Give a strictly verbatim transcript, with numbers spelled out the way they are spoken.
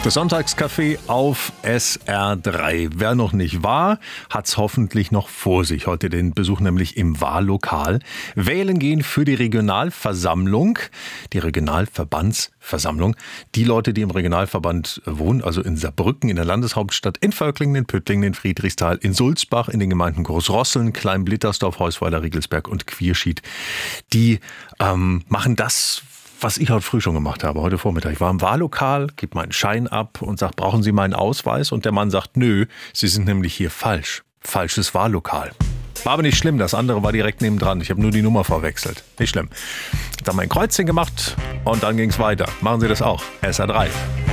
Das Sonntagscafé auf S R drei. Wer noch nicht war, hat's hoffentlich noch vor sich. Heute den Besuch nämlich im Wahllokal. Wählen gehen für die Regionalversammlung, die Regionalverbandsversammlung. Die Leute, die im Regionalverband wohnen, also in Saarbrücken, in der Landeshauptstadt, in Völklingen, in Püttlingen, in Friedrichsthal, in Sulzbach, in den Gemeinden Großrosseln, Kleinblittersdorf, Heusweiler, Riegelsberg und Quierschied. Die ähm, machen das, was ich heute früh schon gemacht habe, heute Vormittag. Ich war im Wahllokal, gebe meinen Schein ab und sage, brauchen Sie meinen Ausweis? Und der Mann sagt, nö, Sie sind nämlich hier falsch. Falsches Wahllokal. War aber nicht schlimm, das andere war direkt nebendran. Ich habe nur die Nummer verwechselt. Nicht schlimm. Dann mein Kreuzchen gemacht und dann ging es weiter. Machen Sie das auch. S R drei.